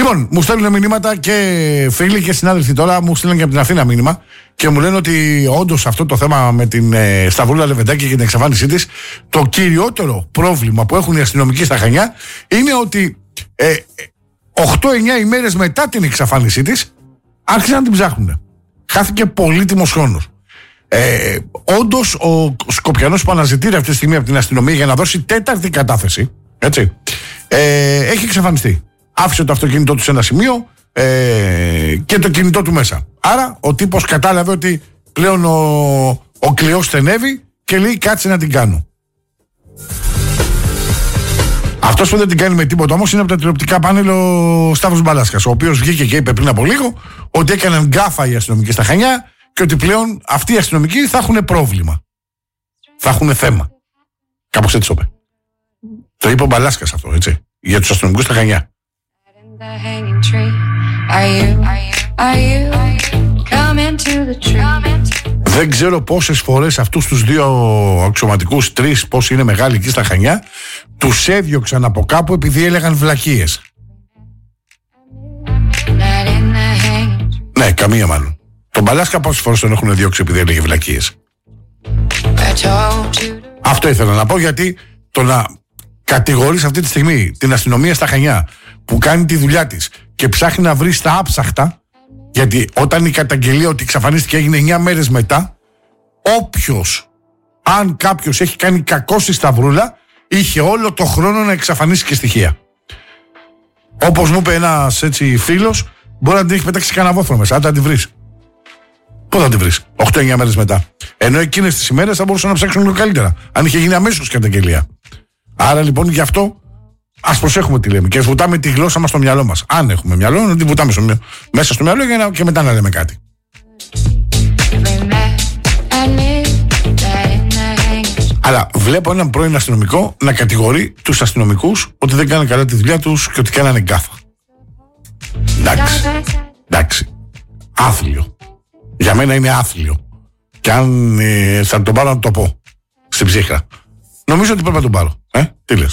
Λοιπόν, μου στέλνουν μηνύματα και φίλοι και συνάδελφοι τώρα, μου στέλνουν και από την Αθήνα μήνυμα και μου λένε ότι όντως αυτό το θέμα με την Σταυρούλα Λεβεντάκη και την εξαφάνισή της, το κυριότερο πρόβλημα που έχουν οι αστυνομικοί στα Χανιά είναι ότι 8-9 ημέρες μετά την εξαφάνισή της άρχισαν να την ψάχνουν. Χάθηκε πολύτιμος χρόνος. Όντως ο Σκοπιανός που αναζητείται αυτή τη στιγμή από την αστυνομία για να δώσει τέταρτη κατάθεση, έτσι, έχει εξαφανιστεί. Άφησε το αυτοκίνητό του σε ένα σημείο και το κινητό του μέσα. Άρα ο τύπος κατάλαβε ότι πλέον ο κλειός στενεύει και λέει κάτσε να την κάνω. Αυτός που δεν την κάνει με τίποτα όμως είναι από τα τηλεοπτικά πάνελ ο Σταύρος Μπαλάσκας, ο οποίος βγήκε και είπε πριν από λίγο ότι έκαναν γκάφα οι αστυνομικοί στα Χανιά και ότι πλέον αυτοί οι αστυνομικοί θα έχουν πρόβλημα. Θα έχουν θέμα. Κάπως έτσι το είπε. Το είπε ο Μπαλάσκας αυτό, έτσι, για τους αστυνομικούς στα Χανιά. Δεν ξέρω πόσες φορές αυτούς τους δύο αξιωματικούς, 3, πόσοι είναι μεγάλοι εκεί στα Χανιά, τους έδιωξαν από κάπου επειδή έλεγαν βλακίες. Ναι, καμία μάλλον. Τον Μπαλάσκα πόσες φορές τον έχουν διώξει επειδή έλεγε βλακίες. Αυτό ήθελα να πω, γιατί το να κατηγορείς αυτή τη στιγμή την αστυνομία στα Χανιά που κάνει τη δουλειά της και ψάχνει να βρει στα άψαχτα, γιατί όταν η καταγγελία ότι εξαφανίστηκε έγινε 9 μέρες μετά, αν κάποιος έχει κάνει κακό στη Σταυρούλα, είχε όλο το χρόνο να εξαφανίσει και στοιχεία. Όπως μου είπε ένας έτσι φίλος, μπορεί να την έχει πετάξει κανένα βόθρο μέσα, αν την βρεις. Πού θα την βρεις 8-9 μέρες μετά? Ενώ εκείνες τις ημέρες θα μπορούσαν να ψάξουν λίγο καλύτερα, αν είχε γίνει αμέσως καταγγελία. Άρα λοιπόν γι' αυτό ας προσέχουμε τι λέμε και βουτάμε τη γλώσσα μας στο μυαλό μας. Αν έχουμε μυαλό, να τη βουτάμε μέσα στο μυαλό και μετά να λέμε κάτι. Αλλά βλέπω έναν πρώην αστυνομικό να κατηγορεί τους αστυνομικούς ότι δεν κάνανε καλά τη δουλειά τους και ότι κάνανε γκάφα. Εντάξει. Άθλιο. Για μένα είναι άθλιο. Και αν θα τον πάρω να το πω στην ψύχρα, νομίζω ότι πρέπει να τον πάρω. Τι λες?